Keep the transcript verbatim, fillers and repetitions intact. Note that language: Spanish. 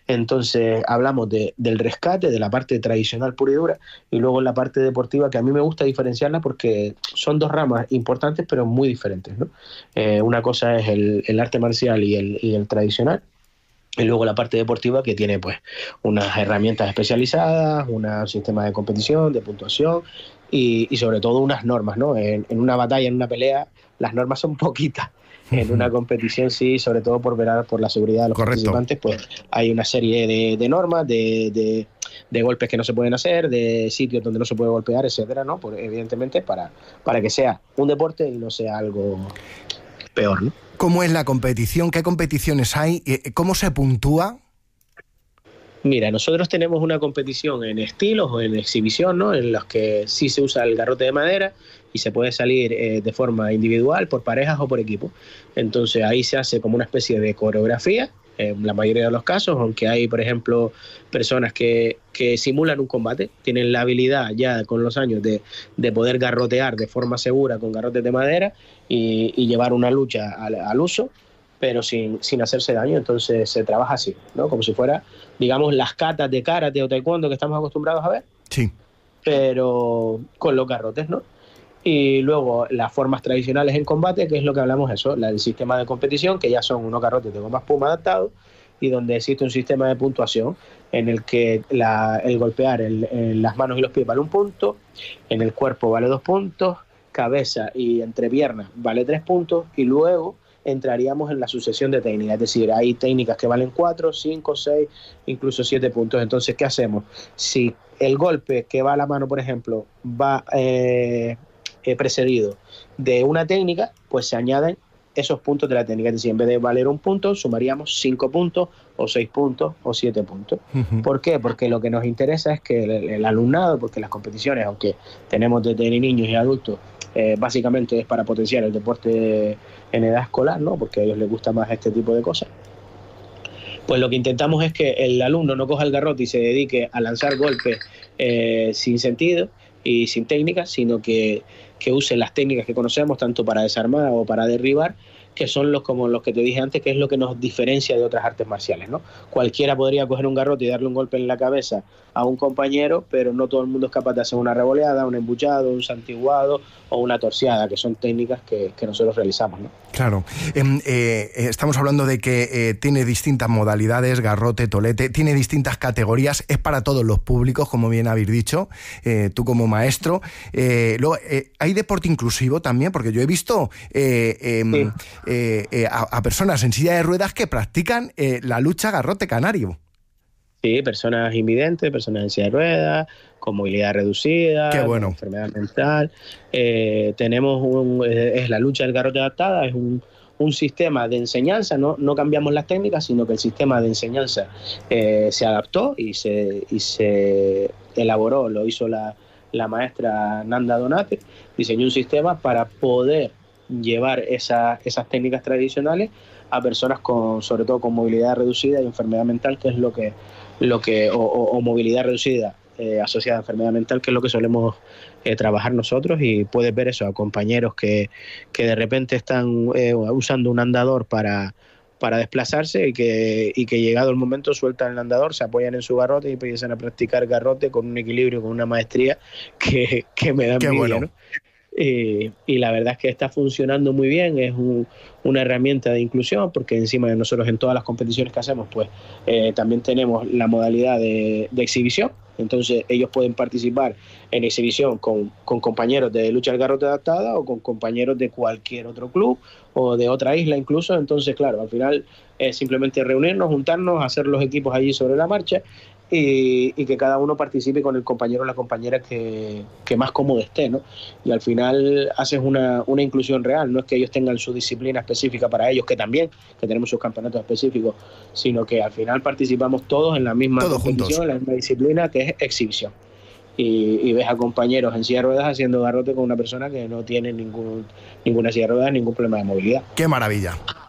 Entonces hablamos de, del rescate, de la parte tradicional pura y dura, y luego la parte deportiva, que a mí me gusta diferenciarla porque son dos ramas importantes pero muy diferentes, ¿no? Eh, una cosa es el, el arte marcial y el, y el tradicional, y luego la parte deportiva, que tiene pues unas herramientas especializadas, un sistema de competición, de puntuación y, y sobre todo unas normas, ¿no? En, en una batalla, en una pelea, las normas son poquitas. En una competición sí, sobre todo por velar por la seguridad de los Correcto. participantes, pues hay una serie de, de normas, de, de, de golpes que no se pueden hacer, de sitios donde no se puede golpear, etcétera, ¿no? Pues evidentemente para, para que sea un deporte y no sea algo peor, ¿no? ¿Cómo es la competición? ¿Qué competiciones hay? ¿Cómo se puntúa? Mira, nosotros tenemos una competición en estilos o en exhibición, ¿no? En los que sí se usa el garrote de madera y se puede salir eh, de forma individual, por parejas o por equipo. Entonces ahí se hace como una especie de coreografía, en la mayoría de los casos, aunque hay, por ejemplo, personas que, que simulan un combate, tienen la habilidad ya con los años de, de poder garrotear de forma segura con garrotes de madera y, y llevar una lucha al, al uso, pero sin, sin hacerse daño. Entonces se trabaja así, ¿no? Como si fuera, digamos, las catas de karate o taekwondo que estamos acostumbrados a ver, sí, pero con los garrotes, ¿no? Y luego las formas tradicionales en combate, que es lo que hablamos eso, la del sistema de competición, que ya son unos garrotes de goma espuma adaptados y donde existe un sistema de puntuación en el que la, el golpear el, el, las manos y los pies vale un punto, en el cuerpo vale dos puntos, cabeza y entrepiernas vale tres puntos, y luego entraríamos en la sucesión de técnicas, es decir, hay técnicas que valen cuatro, cinco, seis, incluso siete puntos. Entonces, ¿qué hacemos? Si el golpe que va a la mano, por ejemplo, va eh, eh, precedido de una técnica, pues se añaden esos puntos de la técnica, es decir, en vez de valer un punto, sumaríamos cinco puntos, o seis puntos, o siete puntos. Uh-huh. ¿Por qué? Porque lo que nos interesa es que el, el alumnado, porque las competiciones, aunque tenemos desde niños y adultos, Eh, básicamente es para potenciar el deporte en edad escolar, ¿no? Porque a ellos les gusta más este tipo de cosas. Pues lo que intentamos es que el alumno no coja el garrote y se dedique a lanzar golpes eh, sin sentido y sin técnica, sino que, que use las técnicas que conocemos, tanto para desarmar o para derribar, que son los como los que te dije antes, que es lo que nos diferencia de otras artes marciales, ¿no? Cualquiera podría coger un garrote y darle un golpe en la cabeza a un compañero, pero no todo el mundo es capaz de hacer una revoleada, un embuchado, un santiguado o una torseada, que son técnicas que, que nosotros realizamos, ¿no? Claro. Eh, eh, estamos hablando de que eh, tiene distintas modalidades, garrote, tolete, tiene distintas categorías, es para todos los públicos, como bien habéis dicho, eh, tú como maestro. Eh, luego, eh, ¿hay deporte inclusivo también? Porque yo he visto eh, eh, sí. eh, eh, a, a personas en silla de ruedas que practican eh, la lucha garrote canario. Sí, personas invidentes, personas en silla de ruedas, con movilidad reducida, Qué bueno. con enfermedad mental. Eh, tenemos un, es la lucha del garrote adaptada, es un, un sistema de enseñanza, ¿no? No cambiamos las técnicas, sino que el sistema de enseñanza eh, se adaptó y se, y se elaboró, lo hizo la, la maestra Nanda Donate, diseñó un sistema para poder llevar esa, esas técnicas tradicionales a personas con, sobre todo con movilidad reducida y enfermedad mental, que es lo que, lo que o, o, o movilidad reducida eh, asociada a enfermedad mental, que es lo que solemos eh, trabajar nosotros. Y puedes ver eso a compañeros que, que de repente están eh, usando un andador para, para desplazarse y que, y que llegado el momento sueltan el andador, se apoyan en su garrote y empiezan a practicar garrote con un equilibrio, con una maestría que, que me da Qué envidia, bueno. ¿no? Y, y la verdad es que está funcionando muy bien, es un, una herramienta de inclusión, porque encima de nosotros en todas las competiciones que hacemos, pues eh, también tenemos la modalidad de, de exhibición. Entonces ellos pueden participar en exhibición con, con compañeros de lucha al garrote adaptada o con compañeros de cualquier otro club o de otra isla incluso. Entonces, claro, al final es simplemente reunirnos, juntarnos, hacer los equipos allí sobre la marcha y, y que cada uno participe con el compañero o la compañera que, que más cómodo esté, ¿no? Y al final haces una, una inclusión real, no es que ellos tengan su disciplina específica para ellos, que también, que tenemos sus campeonatos específicos, sino que al final participamos todos en la misma todos competición, juntos. en la misma disciplina, que es exhibición. Y, y ves a compañeros en silla de ruedas haciendo garrote con una persona que no tiene ningún, ninguna silla de ruedas, ningún problema de movilidad. ¡Qué maravilla!